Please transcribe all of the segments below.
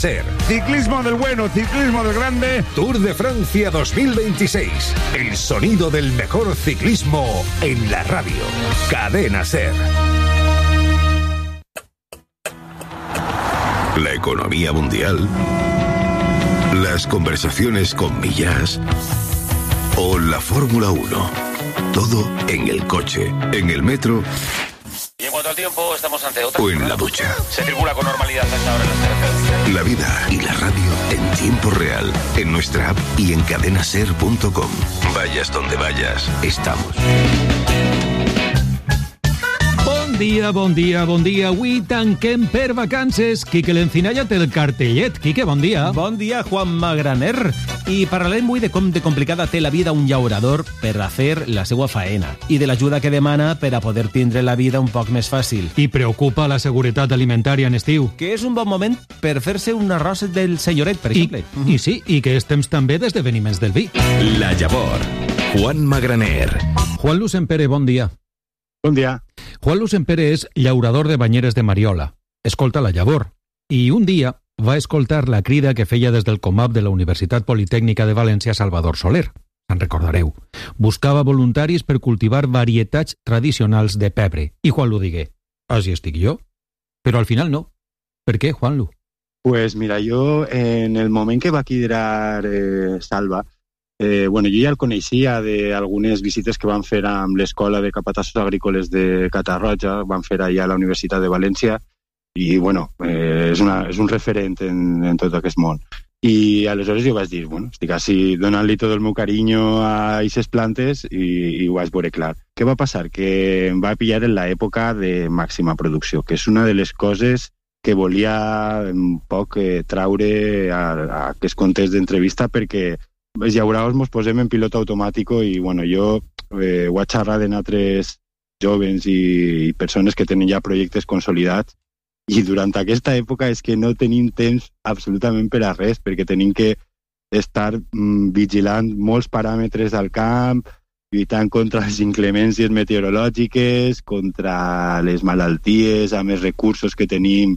Ser. Ciclismo del bueno, ciclismo del grande. Tour de Francia 2026. El sonido del mejor ciclismo en la radio. Cadena Ser. La economía mundial. Las conversaciones con Millás. O la Fórmula 1. Todo en el coche, en el metro. Y en cuanto al tiempo, estamos ante otra. O en la ducha. Se circula con normalidad hasta ahora en las carreteras. La vida y la radio en tiempo real. En nuestra app y en cadenaser.com. Vayas donde vayas, estamos. Bon dia. Avui tanquem per vacances. Quique l'Encinalla té el cartellet. Quique, bon dia. Bon dia, Juan Magraner. I parlarem avui de com de complicada té la vida un llaurador per a fer la seva faena i de l'ajuda que demana per a poder tindre la vida un poc més fàcil. I preocupa la seguretat alimentària en estiu. Que és un bon moment per fer-se un arròs del senyoret, per exemple. I sí, i que és temps també d'esdeveniments del vi. La Llavor. Juan Magraner. Juan Lucempere, bon dia. Bon dia. Juan Lucempere és llaurador de banyeres de Mariola. Escolta la llavor. I un dia va escoltar la crida que feia des del COMAP de la Universitat Politècnica de València Salvador Soler. Se'n recordareu. Buscava voluntaris per cultivar varietats tradicionals de pebre. I Juan Lu digué, així estic jo? Però al final no. Per què, Juan Lu? Pues mira, jo en el moment que va liderar Salva, jo ja el coneixia d'algunes visites que van fer amb l'Escola de Capatassos Agrícoles de Catarroja, van fer allà a la Universitat de València, i és un referent en tot aquest món. I aleshores jo vaig dir, estic així donant-li tot el meu carinyo a aquestes plantes i ho vaig veure clar. Què va passar? Que em va pillar en l'època de màxima producció, que és una de les coses que volia un poc traure a aquests contes d'entrevista, perquè els llauradors ens posem en pilot automàtic i jo ho he xerrat en altres jovens i persones que tenen ja projectes consolidats i durant aquesta època és que no tenim temps absolutament per a res, perquè tenim que estar vigilant molts paràmetres al camp, lluitant contra les inclemències meteorològiques, contra les malalties, amb els recursos que tenim,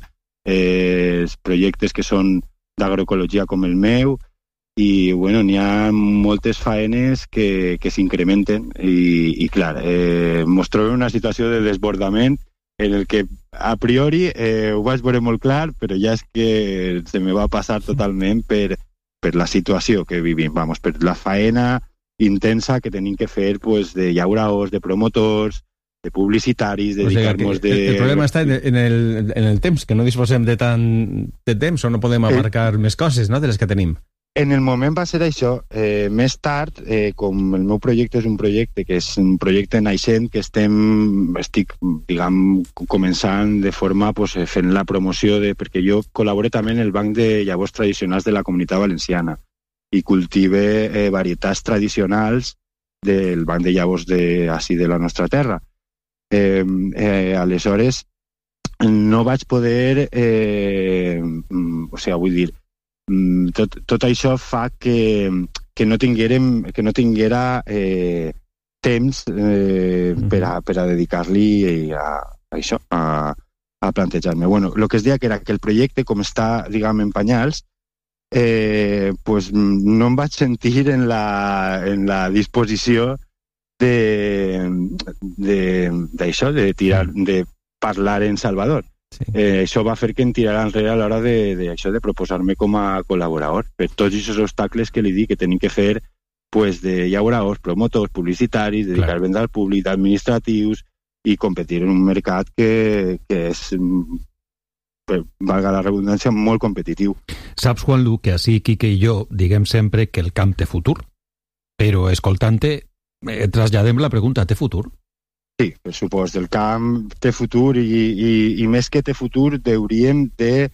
els projectes que són d'agroecologia com el meu, i n'hi ha moltes faenes que s'incrementen i clar, ens trobem en una situació de desbordament en el que a priori ho vaig veure molt clar, però ja és que se me va passar totalment per la situació que vivim, per la faena intensa que tenim que fer de llauradors, de promotors, de publicitaris, dedicar-nos de... El problema està en el temps, que no disposem de tant de temps o no podem abarcar més coses, no?, de les que tenim. En el moment va ser això. Més tard, com el meu projecte és un projecte que és un projecte naixent, que estic començant de forma fent la promoció perquè jo col·laboro també en el Banc de Llavors Tradicionals de la Comunitat Valenciana i cultive varietats tradicionals del Banc de Llavors de la nostra terra. Aleshores, no vaig poder... vull dir, tot això fa que no tinguera temps per a dedicar-li a això, a plantejar-me. El que es deia que era que el projecte, com està, en penyals, no em vaig sentir en la disposició d'això, de parlar en Salvador. Sí. Això va fer que em tirara enrere a l'hora de proposar-me com a col·laborador per tots aquests obstacles que li dic que tenim que fer de llauradors, promotors, publicitaris, dedicar venda al públic, administratius i competir en un mercat que és, valga la redundància, molt competitiu. Saps, Juan Lu, que així Quique i jo diguem sempre que el camp té futur, però escoltant-te traslladem la pregunta, té futur? Sí, per supost, el camp té futur i més que té futur hauríem de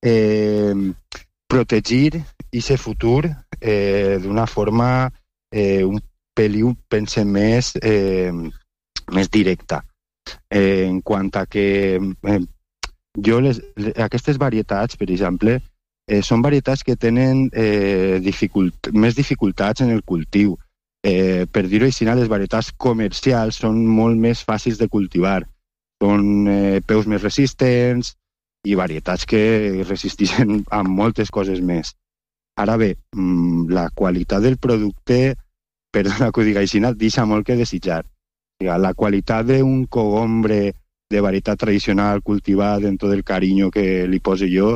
protegir aquest futur d'una forma un peliu, pense, més directa. En quant a que aquestes varietats, per exemple, són varietats que tenen més dificultats en el cultiu. Per dir-ho així, les varietats comercials són molt més fàcils de cultivar. Són peus més resistents, i varietats que resisteixen a moltes coses més. Ara bé, la qualitat del producte, perdona que ho digui així, deixa molt que desitjar. La qualitat d'un cogombre de varietat tradicional cultivat amb tot el carinyo que li poso jo,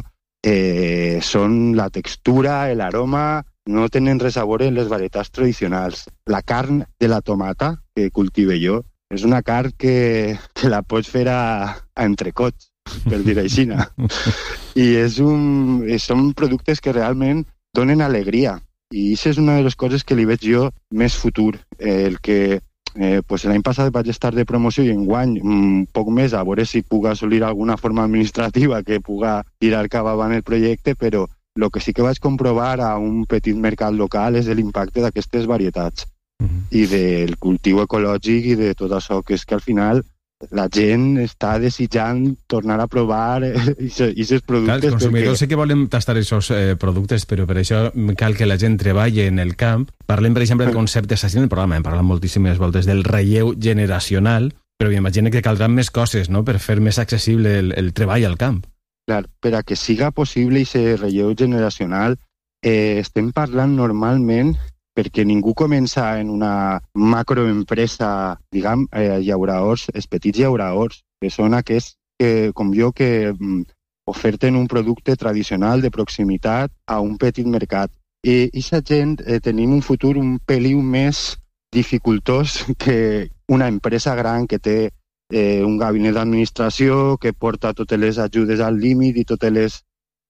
són la textura, l'aroma, no tenen res a veure en les varietats tradicionals. La carn de la tomata que cultive jo és una carn que la pots fer a entrecots, per dir així. I són productes que realment donen alegria. I això és una de les coses que li veig jo més futur. El que l'any passat vaig estar de promoció i enguany un poc més, a veure si puc assolir alguna forma administrativa que puga tirar cap avant el projecte, però el que sí que vaig comprovar a un petit mercat local és l'impacte d'aquestes varietats i del cultiu ecològic i de tot això, que és que al final la gent està desitjant tornar a provar aquests productes. Clar, els consumidors sí que volen tastar aquests productes, però per això cal que la gent treballi en el camp. Parlem, per exemple, del concepte, així en el programa, hem parlat moltíssimes voltes del relleu generacional, però m'imagino que caldran més coses, no?, per fer més accessible el treball al camp. Clar, per a que siga possible aquest relleu generacional, estem parlant normalment perquè ningú comença en una macroempresa, diguem, llauradors, els petits llauradors, que són aquests, com jo, que oferten un producte tradicional de proximitat a un petit mercat. I aquesta gent tenim un futur un peliu més dificultós que una empresa gran que té un gabinet d'administració, que porta totes les ajudes al límit i totes les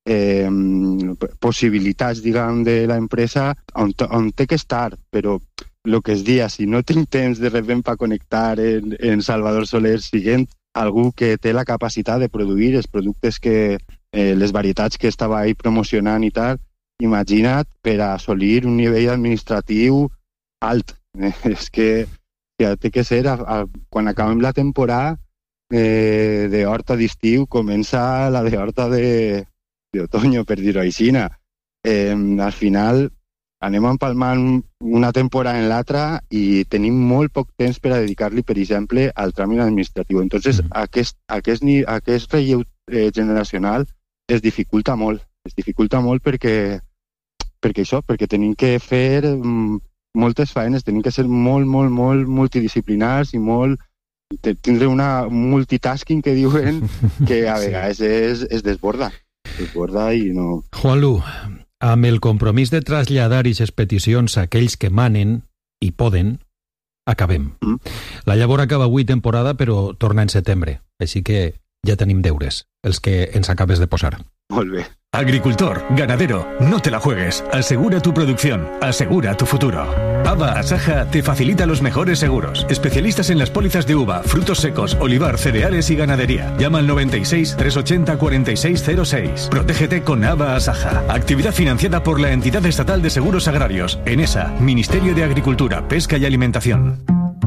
possibilitats, diguem, de l'empresa on té que estar, però el que es dia, si no tinc temps de repent per connectar en Salvador Soler, siguent algú que té la capacitat de produir els productes que les varietats que estava ahí promocionant i tal, imagina't per assolir un nivell administratiu alt. És que té que ser, quan acabem la temporada d'horta d'estiu, comença la d'horta d'otoño, per dir-ho així. Al final anem empalmant una temporada en l'altra i tenim molt poc temps per a dedicar-li, per exemple, al tràmit administratiu. Entonces, aquest relleu generacional es dificulta molt. Es dificulta molt perquè tenim que fer moltes feines, tenim que ser molt multidisciplinars i tindre una multitasking que diuen que a vegades es desborda. I no... Juanlu, amb el compromís de traslladar aquestes peticions a aquells que manen i poden, acabem. La llavor acaba avui temporada, però torna en setembre, així que ja tenim deures, els que ens acabes de posar. Molt bé. Agricultor, ganadero, no te la juegues. Asegura tu producción, asegura tu futuro. Ava Asaja te facilita los mejores seguros. Especialistas en las pólizas de uva, frutos secos, olivar, cereales y ganadería. Llama al 96 380 4606. Protégete con Ava Asaja. Actividad financiada por la Entidad Estatal de Seguros Agrarios. ENESA, Ministerio de Agricultura, Pesca y Alimentación.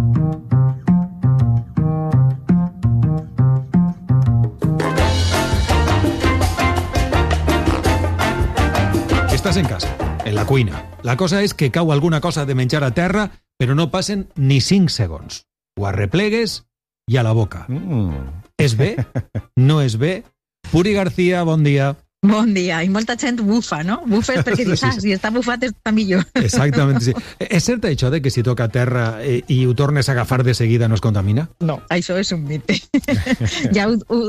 Estàs en casa, en la cuina. La cosa és que cau alguna cosa de menjar a terra, però no passen ni 5 segons. Ho arreplegues i a la boca. És bé? No és bé? Puri García, bon dia. Bon dia, i molta gent bufa, no? Bufes perquè dius, si està bufat està millor. Exactament, sí. És cert això de que si toca terra i ho tornes a agafar de seguida no es contamina? No, això és un mite. Ja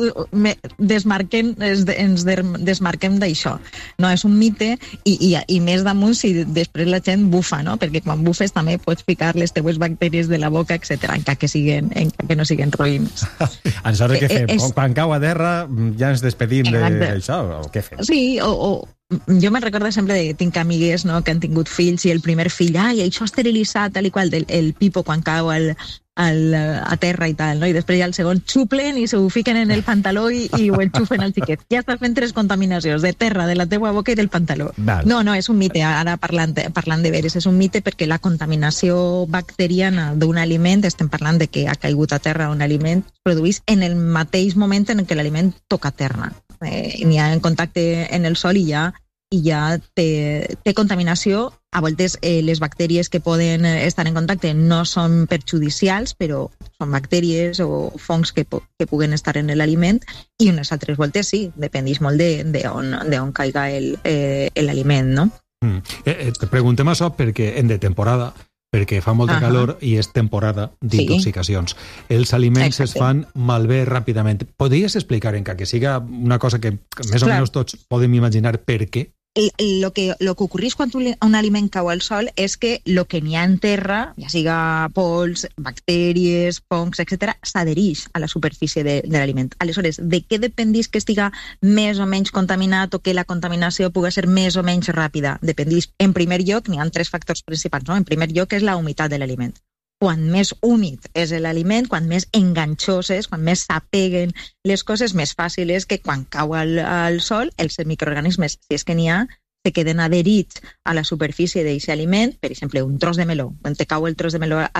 ens desmarquem d'això. No, és un mite i més damunt si després la gent bufa, no? Perquè quan bufes també pots ficar les teues bactèries de la boca, etc., encara que no siguin roïns. Aleshores, què fem? Quan cau a terra ja ens despedim d'això, o què? Sí, o jo me'n recordo sempre de tinc amigues, no, que han tingut fills i el primer fill, això esterilitzat, tal i qual, el pipo quan cau a terra i tal, no? I després ja el segon xuplen i s'ho fiquen en el pantaló i ho enxufen al xiquet. Ja estàs fent 3 contaminacions, de terra, de la teua boca i del pantaló. Val. No, és un mite, ara parlant de veres, és un mite perquè la contaminació bacteriana d'un aliment, estem parlant de que ha caigut a terra un aliment, es produeix en el mateix moment en què l'aliment toca terra. N'hi ha en contacte en el sol i ja té contaminació. A voltes les bactèries que poden estar en contacte no són perjudicials, però són bactèries o fongs que puguen estar en l'aliment, i unes altres voltes sí, dependeix molt d'on caiga l'aliment, no? Te preguntem això perquè de temporada, perquè fa molta calor i és temporada d'intoxicacions. Els aliments es fan malbé ràpidament. Podries explicar, encara que siga una cosa que més o menys tots podem imaginar per què? Lo que ocorreix quan un aliment cau al sol és que el que n'hi ha en terra, ja siga pols, bactèries, fongs, etc., s'adhereix a la superfície de l'aliment. Aleshores, de què dependeix que estiga més o menys contaminat o que la contaminació pugui ser més o menys ràpida? Dependeix, en primer lloc, n'hi ha 3 factors principals, no? En primer lloc és la humitat de l'aliment. Quan més húmid és l'aliment, quan més enganxós és, quan més s'apeguen les coses, més fàcil és que quan cau al sol, els microorganismes, si és que n'hi ha, se queden adherits a la superfície d'aquest aliment. Per exemple, un tros de meló, quan te cau el tros de meló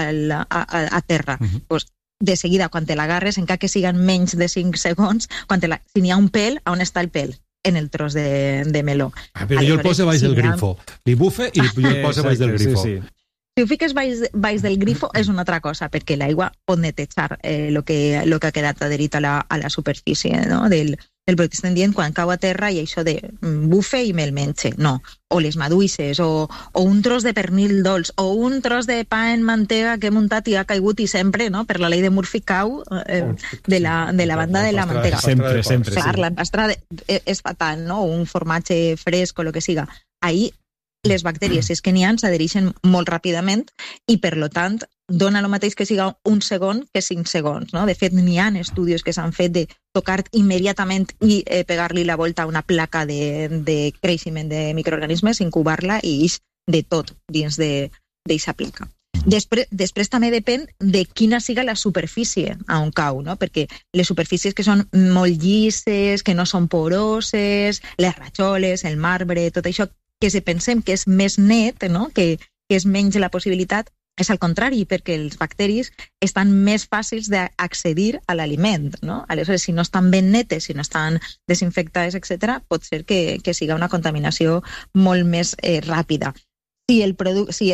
a terra, doncs, de seguida, quan te l'agarres, encara que siguin menys de 5 segons, si n'hi ha un pèl, on està el pèl? En el tros de meló. Però jo el poso baix del grifo. Li bufe i jo el poso baix del grifo. Si ho fiques baix del grifo és una altra cosa, perquè l'aigua pot netejar el que ha quedat adherit a la superfície, no? del producte. Estem dient quan cau a terra i això de bufe i me'l menja, no. O les maduixes, o un tros de pernil dolç, o un tros de pa en mantega que he muntat i ha caigut i sempre, no? Per la llei de Murphy cau de la banda de la mantega. Sempre. Clar, l'empastre és fatal, no? Un formatge fresc o el que siga. Ahí les bactèries, si és que n'hi ha, s'adhereixen molt ràpidament i, per lo tant, dona el mateix que siga un segon que 5 segons, no? De fet, n'hi ha estudis que s'han fet de tocar immediatament i pegar-li la volta a una placa de creixement de microorganismes, incubar-la i ix de tot dins d'aquesta placa. Després també depèn de quina siga la superfície on cau, no? Perquè les superfícies que són molt llisses, que no són poroses, les rajoles, el marbre, tot això que si pensem que és més net, no? que és menys la possibilitat, és al contrari, perquè els bacteris estan més fàcils d'accedir a l'aliment, no? Aleshores, si no estan ben netes, si no estan desinfectades, etc., pot ser que siga una contaminació molt més ràpida. Si el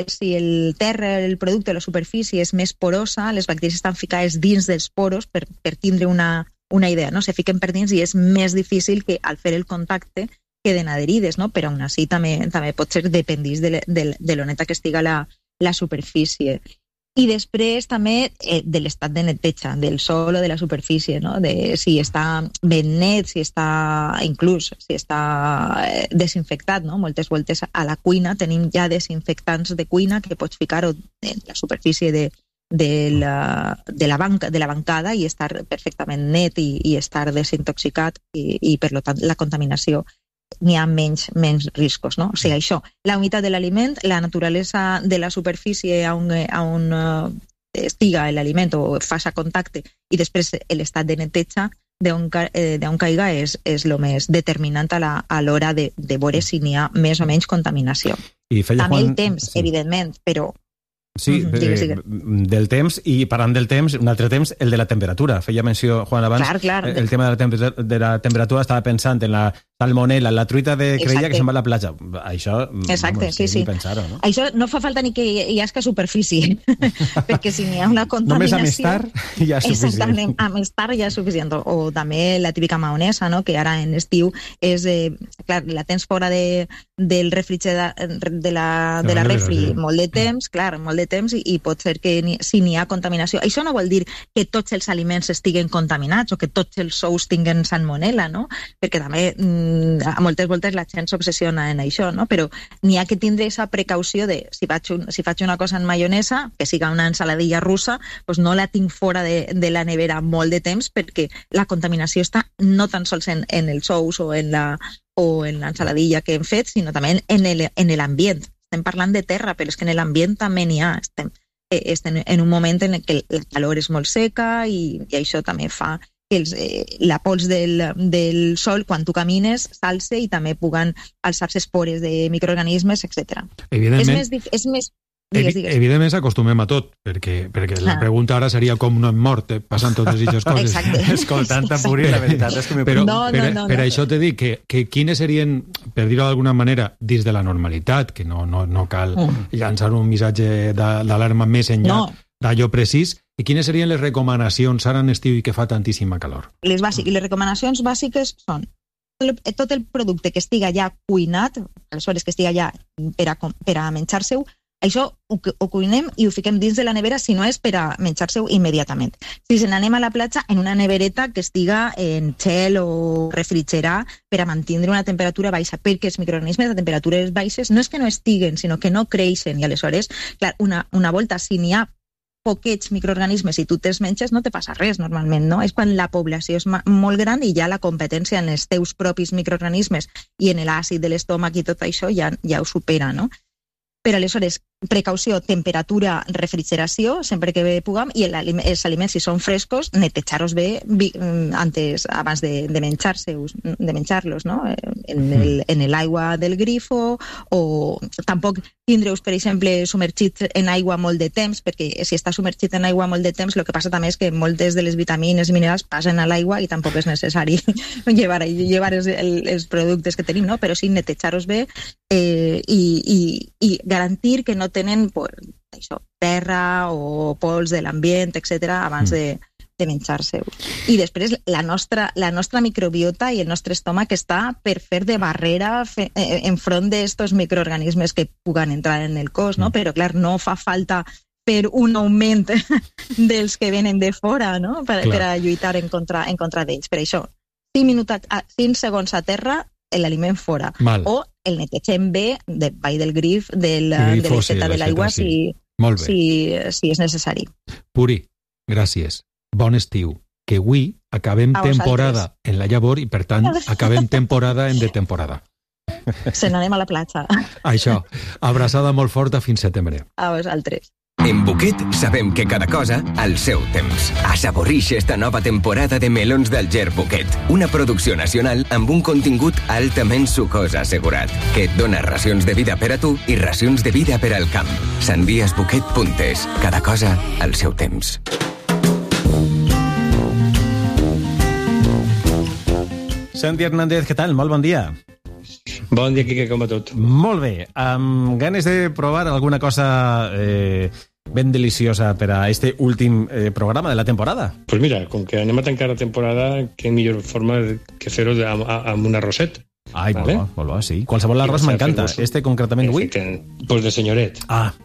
terra, el producte, la superfície és més porosa, les bacteris estan ficades dins dels poros per tindre una idea, no? Se fiquen per dins i és més difícil que al fer el contacte queden adherides, no? Però aún així també pot ser dependís de lo neta que estiga la superfície. I després també de l'estat de neteja del sòl o de la superfície, no? De si està ben net, si està desinfectat, no? Moltes voltes a la cuina tenim ja desinfectants de cuina que pots ficar en la superfície de la bancada i estar perfectament net i estar desintoxicat i per tant la contaminació n'hi ha menys riscos, no? O sigui, això, la humitat de l'aliment, la naturalesa de la superfície on estiga l'aliment o faça contacte i després l'estat de neteja d'on caiga és el més determinant a l'hora de veure si n'hi ha més o menys contaminació. També el temps, evidentment, però... Sí, del temps, i parlant del temps, un altre temps, el de la temperatura. Feia menció, Juan, abans, el tema de la temperatura, estava pensant en la salmonela, la truita de creia que se'n va a la platja. Això, exacte, vamos, sí. Pensar-ho, no? Això no fa falta ni que hi hagi superfície, perquè si n'hi ha una contaminació... Només amb estar ja és suficient. Exactament, amb estar ja és suficient. O també la típica maonesa, no? Que ara en estiu és... clar, la tens fora del de la refri molt de temps, clar, molt de temps, i pot ser que si n'hi ha contaminació. Això no vol dir que tots els aliments estiguen contaminats o que tots els ous tinguen salmonela, no? Perquè també a moltes voltes la gent s'obsessiona en això, no? Però n'hi ha que tindre aquesta precaució de si faig una cosa en maionesa, que siga una ensaladilla russa, doncs no la tinc fora de la nevera molt de temps perquè la contaminació està no tan sols en els ous o en l'ensaladilla que hem fet, sinó també en l'ambient. Estem parlant de terra, però és que en l'ambient també n'hi ha. Estem en un moment en què la calor és molt seca i això també fa que la pols del sol, quan tu camines, s'alce i també puguen alçar-se espores de microorganismes, etc. Evidentment, és més... Evidentment s'acostumem a tot, perquè la pregunta ara seria com no hem mort, passant totes aquestes coses. Exacte. Escoltant a Puri, la veritat és que per això t'he dit que quines serien, per dir-ho d'alguna manera, dins de la normalitat, que no cal llançar un missatge d'alarma més enllà d'allò precís, I quines serien les recomanacions ara en estiu i que fa tantíssima calor? Les recomanacions bàsiques són tot el producte que estiga ja cuinat, aleshores que estiga ja per a menjar-se-ho, això ho cuinem i ho fiquem dins de la nevera si no és per a menjar-se-ho immediatament. Si se n'anem a la platja, en una nevereta que estiga en gel o refrigerar per a mantenir una temperatura baixa, perquè els microorganismes a temperatures baixes no és que no estiguen, sinó que no creixen, i aleshores, clar, una volta, si n'hi ha poquets microorganismes i tu te'ls menges, no te passa res normalment, no? És quan la població és molt gran i ja la competència en els teus propis microorganismes i en l'àcid de l'estómac i tot això ja ho supera, no? Però aleshores, precaució, temperatura, refrigeració, sempre que puguem, i els aliments, si són frescos, netejar-los bé abans de menjar-los, no? En l'aigua del grifo, o tampoc tindre-us, per exemple, submergits en aigua molt de temps, perquè si està submergit en aigua molt de temps, el que passa també és que moltes de les vitamines i minerals passen a l'aigua i tampoc és necessari llevar els productes que tenim, no? Però sí, netejar-los bé i garantir que no tenen terra o pols de l'ambient, etc., abans de menjar-se. I després la nostra microbiota i el nostre estómac està per fer de barrera enfront d'estos microorganismes que puguen entrar en el cos, no? Però clar, no fa falta per un augment dels que venen de fora, no? Per a lluitar en contra d'ells. Per això, 5 segons a terra, l'aliment fora. O el netegem bé davall del grif, de l'aixeta de l'aigua, si és necessari. Puri, gràcies. Bon estiu. Que avui acabem temporada en la llavor i, per tant, acabem temporada en de temporada. Se n'anem a la platja. Això. Abraçada molt forta fins setembre. A vosaltres. En Buquet sabem que cada cosa al seu temps. Assaborrix esta nova temporada de melons d'Alger Buquet, una producció nacional amb un contingut altament sucós assegurat, que et dona racions de vida per a tu i racions de vida per al camp. Sandiasbuquet.es. Cada cosa al seu temps. Santi Hernández, què tal? Molt bon dia. Bon dia, Quique, com va tot? Molt bé. Amb ganes de provar alguna cosa ben deliciosa per a este últim programa de la temporada? Pues mira, com que anem a tancar la temporada, què millor forma que fer-ho amb un arroset. Ai, ¿vale? Molt bo, sí. Qualsevol arròs m'encanta. Este concretament avui? Pues de senyoret.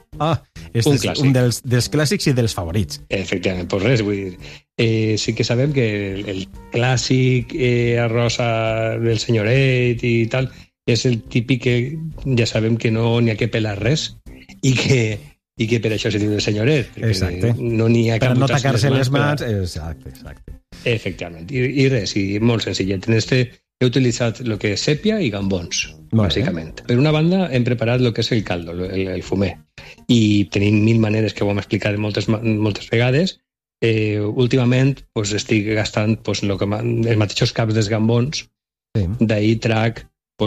Este és un dels clàssics i dels favorits. Efectivament, pues res, vull dir, sí que sabem que el clàssic arròs del senyoret i tal és el típic que ja sabem que no n'hi ha que pelar res i que per això se diu de senyoret. Exacte. No n'hi ha per no tacar-se les mans. Exacte. Efectivament. I res, i molt senzillet. He utilitzat el que és sèpia i gambons, bàsicament. Per una banda, hem preparat el que és el caldo, el fumer. I tenim 1000 maneres que ho hem explicat moltes vegades. Últimament estic gastant els mateixos caps dels gambons. D'ahir trac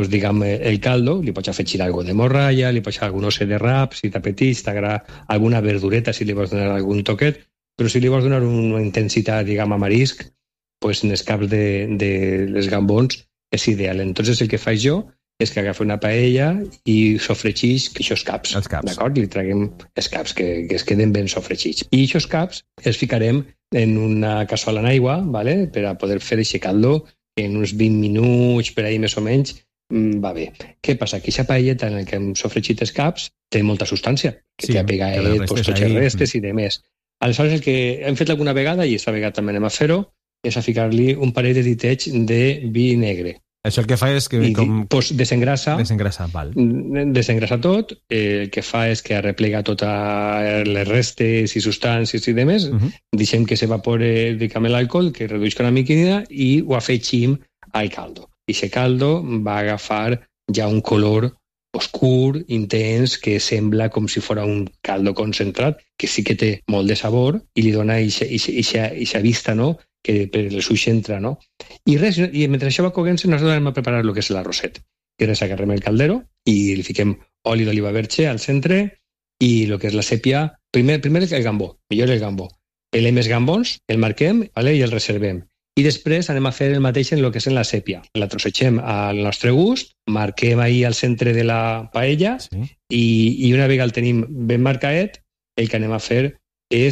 el caldo, li pots afegir algo de morralla, li pots algun osse de rap, si t'apeteix, t'agrada alguna verdureta, si li vols donar algun toquet, però si li vols donar una intensitat, a marisc, en els caps de les gambons és ideal. Entonces el que faig jo és que agafo una paella i sofregeix aquests caps. D'acord? Li traguem els caps, que es queden ben sofregits. I aquests caps els ficarem en una cassola en aigua, ¿vale? Per a poder fer aquest caldo en uns 20 minuts, per ahí més o menys, va bé. Què passa? Que aquesta paelleta en què hem sofregit els caps té molta substància, que té apegat tots els restes i demés. Aleshores, el que hem fet alguna vegada, i aquesta vegada també anem a fer-ho, és a ficar-li un parell de ditets de vi negre. Això el que fa és que... Desengrassa. Val. Desengrassa tot. El que fa és que arreplega totes les restes i substàncies i demés. Deixem que s'evapore l'alcohol, que redueix una miquina, i ho afegim al caldo. I aquest caldo va agafar ja un color oscur, intens, que sembla com si fos un caldo concentrat, que sí que té molt de sabor i li dona aquesta vista, no?, que per el suix entra, no? I res, i mentre això va coguent-se, nosaltres anem a preparar el que és l'arrosset. I res, agarrem el caldero i li fiquem oli d'oliva verge al centre i el que és la sèpia. Primer el gambó, millor el gambó. Pelem els gambons, el marquem, ¿vale? I el reservem. I després anem a fer el mateix en el que és en la sèpia. La trossegem al nostre gust, marquem ahí al centre de la paella i una vegada el tenim ben marcaet, el que anem a fer és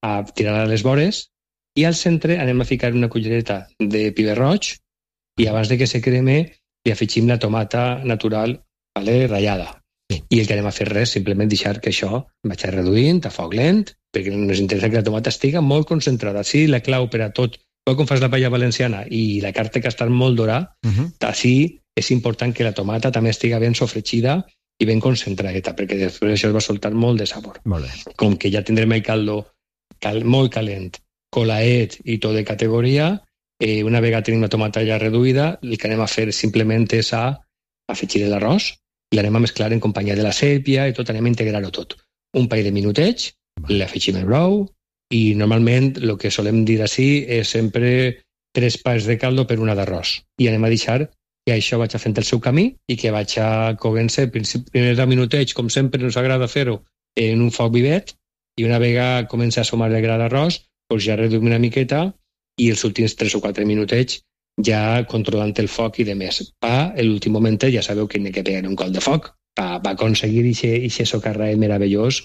a tirar a les vores i al centre anem a ficar una cullereta de piber roig i abans de que se creme li afegim la tomata natural, vale, ratllada. I el que anem a fer res, simplement deixar que això vagi reduint a foc lent, perquè ens interessa que la tomata estiga molt concentrada. Sí, la clau per a tot, com fas la paella valenciana i la carn té que estar molt dorada, així és important que la tomata també estiga ben sofregida i ben concentradeta, perquè després això es va soltar molt de sabor. Molt bé. Com que ja tindrem el caldo molt calent, colaet i tot de categoria, una vegada tenim la tomata ja reduïda, el que anem a fer simplement és a afegir l'arròs i l'anem a mesclar en companyia de la sèpia i tot, anem a integrar-ho tot. Un parell de minutets, l'afegim el brou i normalment el que solem dir així és sempre 3 pans de caldo per una d'arròs. I anem a deixar que això vaig fent el seu camí i que vaig covent-se primers 10 minutets, com sempre ens agrada fer-ho, en un foc vivet, i una vegada comença a sumar el gra d'arròs, doncs ja reduïm una miqueta i els últims 3 o 4 minutets ja controlant el foc i de més. L'últim moment ja sabeu que n'hi ha que pegar un col de foc va aconseguir aquest socarrae meravellós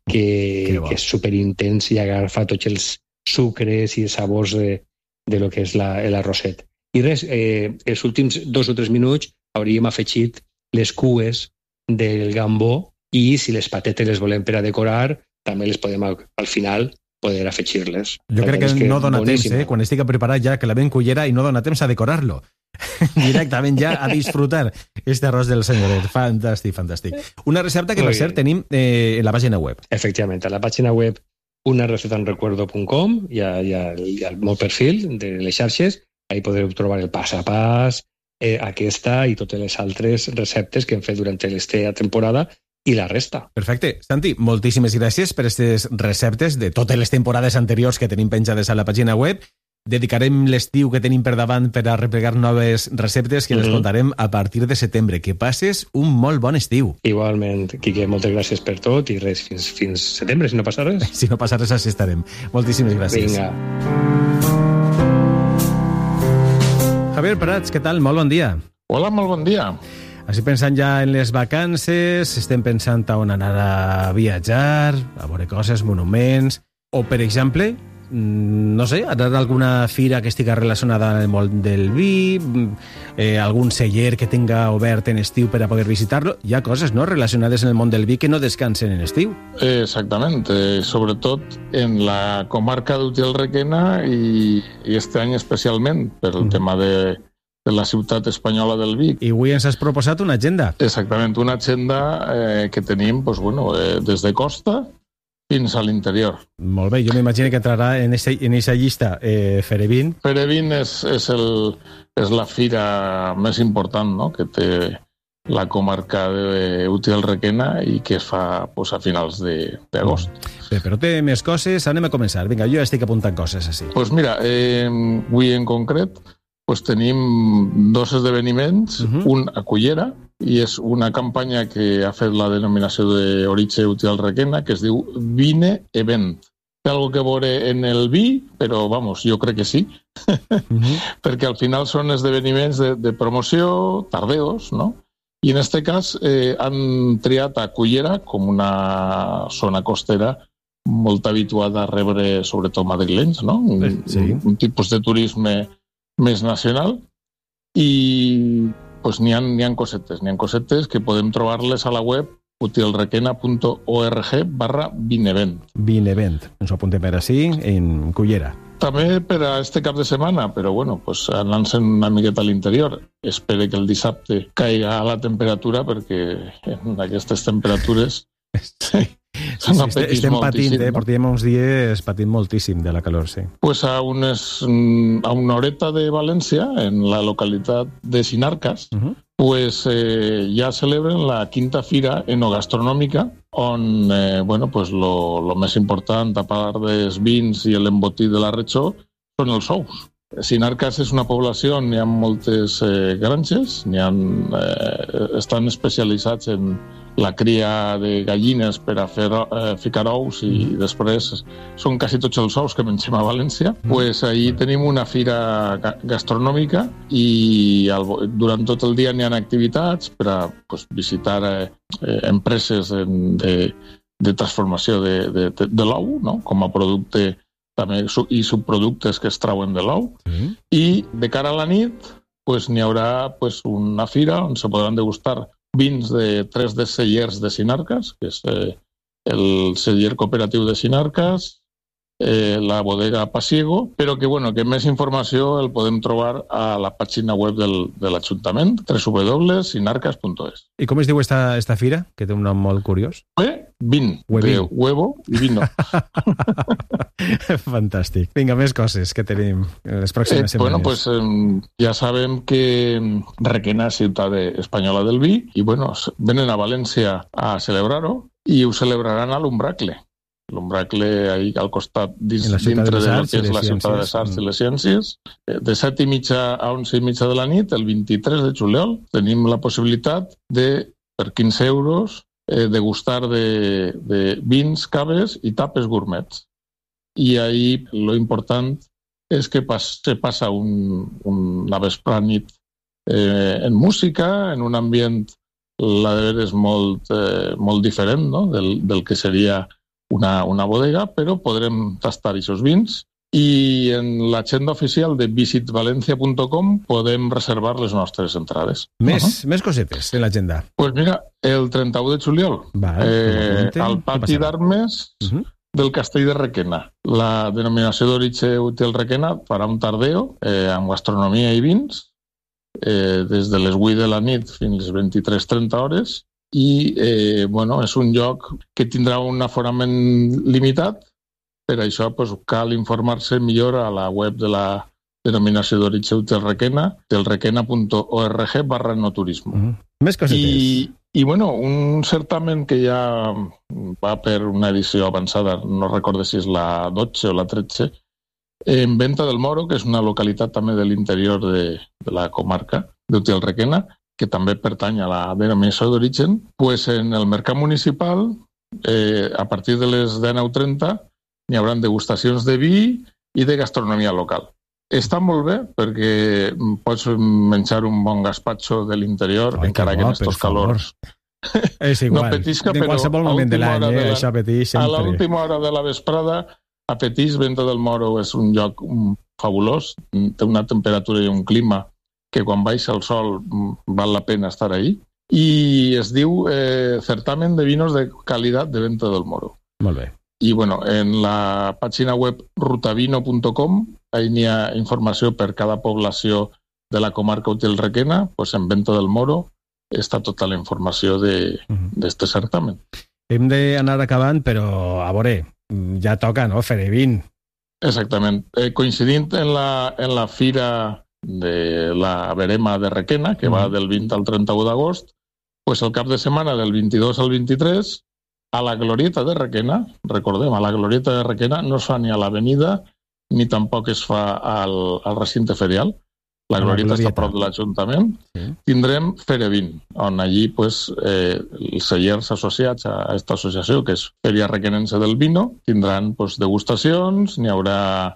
que és superintens i agafa tots els sucres i els sabors de lo que és l'arrosset. I res, els últims 2 o 3 minuts hauríem afegit les cues del gambó i si les patates les volem per a decorar, també les podem al final poder afegir-les. Jo crec que no dona temps, quan estic preparat ja que la ben cullera i no dona temps a decorar-lo. Directament ja a disfrutar este arròs del senyoret. Fantàstic, fantàstic. Una recepta que per cert tenim en la pàgina web. Efectivament, a la pàgina web unarecetaenrecuerdo.com hi ha el meu perfil de les xarxes, ahí podreu trobar el pas a pas, aquesta i totes les altres receptes que hem fet durant aquesta temporada i la resta. Perfecte. Santi, moltíssimes gràcies per aquestes receptes de totes les temporades anteriors que tenim penjades a la pàgina web. Dedicarem l'estiu que tenim per davant per a replegar noves receptes que les contarem a partir de setembre. Que passes un molt bon estiu. Igualment, Quique, moltes gràcies per tot i res, fins setembre, si no passa res. Si no passa res, així estarem. Moltíssimes gràcies. Vinga. Javier Prats, què tal? Molt bon dia. Hola, molt bon dia. Així pensant ja en les vacances, estem pensant a on anar a viatjar, a veure coses, monuments, o, per exemple, no sé, anar a alguna fira que estigui relacionada amb el món del vi, algun celler que tinga obert en estiu per a poder visitar-lo. Hi ha coses, no?, relacionades en el món del vi que no descansen en estiu. Exactament, sobretot en la comarca d'Utiel-Requena i este any especialment per el tema de la ciutat espanyola del vi. I avui ens has proposat una agenda. Exactament, una agenda que tenim des de costa fins a l'interior. Molt bé, jo m'imagino que entrarà en aquesta llista Ferevin. Ferevin és la fira més important, no?, que té la comarca d'Utiel-Requena i que es fa a finals d'agost. Bé, però té més coses. Anem a començar. Vinga, jo estic apuntant coses així. Doncs mira, avui en concret tenim 2 esdeveniments, un a Cullera, i és una campanya que ha fet la denominació d'Oritge Utiel-Requena, que es diu Vine Event. Té alguna que veure en el vi, però, jo crec que sí, perquè al final són esdeveniments de promoció, tardeos, no? I en aquest cas han triat a Cullera com una zona costera molt habituada a rebre, sobretot madrilenys, no? Un tipus de turisme més nacional, i n'hi ha cosetes que podem trobar-les a la web utielrequena.org/vinevent. Vinevent, ens ho apuntem per així, en Cullera. També per a este cap de setmana, però anant-se'n una miqueta a l'interior. Espero que el dissabte caiga la temperatura, perquè en aquestes temperatures estem patint, portem uns dies patint moltíssim de la calor, sí. A una horeta de València, en la localitat de Sinarcas, ja celebren la 5ª fira enogastronòmica, on lo més important, a part dels vins i l'embotit de la retxó, són els ous. Sinarcas és una població on hi ha moltes granges, estan especialitzats en la cria de gallines per a ficar ous i després són quasi tots els ous que mengem a València. Ahir tenim una fira gastronòmica i durant tot el dia n'hi ha activitats per a visitar empreses de transformació de l'ou, no? Com a producte també, i subproductes que es trauen de l'ou. I de cara a la nit pues, n'hi haurà pues, una fira on se podran degustar vins de 3 de cellers de Sinarcas, que és el celler cooperatiu de Sinarcas, la bodega Pasiego, però que, bueno, que més informació el podem trobar a la pàgina web de l'Ajuntament, www.sinarcas.es. I com es diu esta fira, que té un nom molt curiós? Vin, de huevo i vino. Fantàstic. Vinga, més coses que tenim les pròximes setmanes. Bueno, pues ja sabem que Requena és ciutat espanyola del vi i, bueno, venen a València a celebrar-ho i ho celebraran a l'Umbracle. L'Umbracle ahí al costat, dintre de lo que és la ciutat de les Arts i les Ciències. De 7:30 a 11:30 de la nit, el 23 de juliol, tenim la possibilitat de, per 15 euros, degustar de vins, caves i tapes gourmets. I ahí lo important és que se passa una vesprada nit en música, en un ambient, la de veres, molt diferent, no? del que seria una bodega, però podrem tastar aquests vins i en l'agenda oficial de visitvalencia.com podem reservar les nostres entrades. Més cosetes en l'agenda. Pues mira, el 31 de juliol, al pati d'armes del Castell de Requena. La denominació d'origen útil Requena farà un tardeo amb gastronomia i vins des de les 8 de la nit fins a les 23:30 hores. I bueno, és un lloc que tindrà un aforament limitat. Per això pues, cal informar-se millor a la web de la denominació d'origen útil Requena, delrequena.org/enoturismo. Més cosetes. I bueno, un certamen que ja va per una edició avançada, no recordo si és la 12 o la 13, en Venta del Moro, que és una localitat també de l'interior de la comarca d'Utiel Requena, que també pertany a la denominació d'origen, pues en el mercat municipal, a partir de les 19:30, n'hi haurà degustacions de vi i de gastronomia local. Està molt bé perquè pots menjar un bon gazpacho de l'interior, encara que en estos calors. És igual, no petisca, de qualsevol moment de l'any, això apeteix sempre. A l'última hora de la vesprada, apeteix. Venta del Moro és un lloc fabulós, té una temperatura i un clima que quan baixa el sol val la pena estar ahí, i es diu Certamen de Vinos de Calidad de Venta del Moro. Molt bé. I bueno, en la pàgina web rutavino.com ahí n'hi ha informació per cada població de la comarca Utiel Requena, pues en Venta del Moro està tota la informació d'este certamen. Hem d'anar acabant, però a veure, ja toca, no?, fer vin. Exactament. Coincidint en la fira de la Verema de Requena, que va del 20 al 31 d'agost, pues el cap de setmana del 22 al 23, a la Glorieta de Requena, recordem, a la Glorieta de Requena no es fa ni a l'avenida ni tampoc es fa al recinte ferial. La Glorieta està a prop de l'Ajuntament. Tindrem Ferevin, on allí pues, els cellers associats a aquesta associació, que és Feria Requenense del Vino, tindran pues, degustacions, n'hi haurà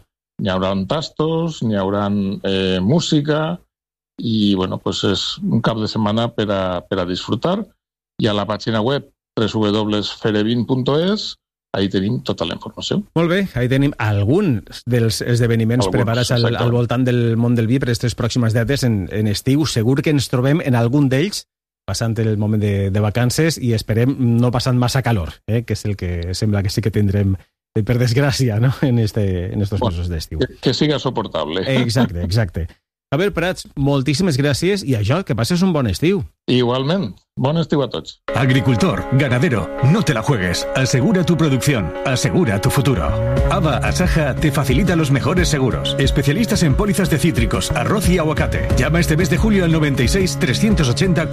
tastos, n'hi haurà música i bueno, pues és un cap de setmana per a disfrutar. I a la pàgina web www.ferevin.es ahí tenim tota la informació. Molt bé, ahí tenim alguns dels esdeveniments preparats al voltant del món del vi per aquestes pròximes dates en estiu. Segur que ens trobem en algun d'ells passant el moment de vacances i esperem no passant massa calor, que és el que sembla que sí que tindrem, per desgràcia, no? en estos mesos d'estiu. Que siga soportable. Exacte. Javier Prats, moltíssimes gràcies i això, que passes un bon estiu. Igualment. Bon estiu a tots. Agricultor, ganadero, no te la juegues. Asegura tu producción. Asegura tu futuro. ABA Asaja te facilita los mejores seguros. Especialistas en pólizas de cítricos, arroz y aguacate. Llama este mes de julio al 96 380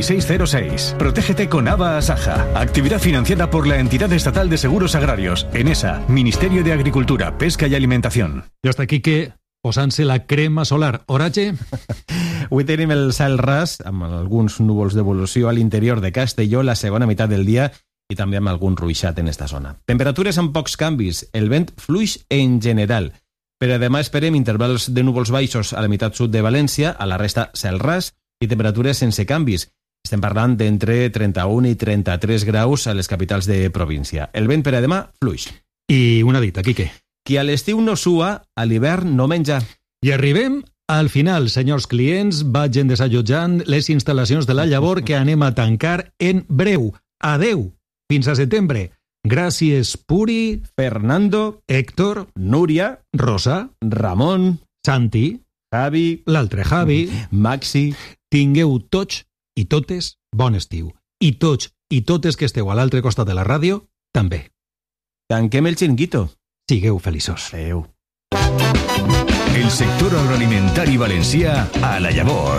4606. Protégete con ABA Asaja. Actividad financiada por la Entidad Estatal de Seguros Agrarios. ENESA, Ministerio de Agricultura, Pesca y Alimentación. I hasta aquí que posant-se la crema solar. Oratge? Avui tenim el cel ras, amb alguns núvols d'evolució a l'interior de Castelló la segona meitat del dia i també amb algun ruixat en esta zona. Temperatures amb pocs canvis, el vent fluix en general. Per a demà esperem intervals de núvols baixos a la meitat sud de València, a la resta cel ras i temperatures sense canvis. Estem parlant d'entre 31 i 33 graus a les capitals de província. El vent per a demà, fluix. I una dita, Quique. Qui a l'estiu no sua, a l'hivern no menja. I arribem al final, senyors clients. Vagin desallotjant les instal·lacions de la Llavor que anem a tancar en breu. Adeu, fins a setembre. Gràcies, Puri, Fernando, Héctor, Núria, Rosa, Ramon, Santi, Javi, l'altre Javi, Maxi. Tingueu tots i totes bon estiu. I tots i totes que esteu a l'altre costat de la ràdio, també. Tanquem el xiringuito. Sigueu feliços. Adeu. El sector agroalimentari valencià a la Llavor.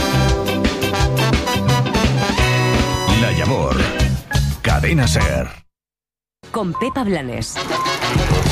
La Llavor. Cadena SER. Con Pepa Blanes.